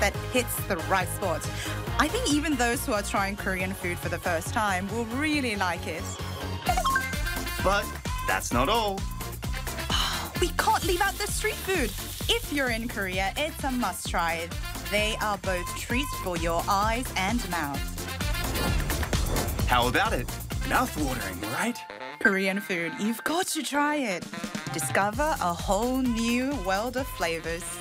that hits the right spot. I think even those who are trying Korean food for the first time will really like it. But that's not all. We can't leave out the street food. If you're in Korea, it's a must try. They are both treats for your eyes and mouth. How about it? Mouth-watering, right? Korean food, you've got to try it. Discover a whole new world of flavors.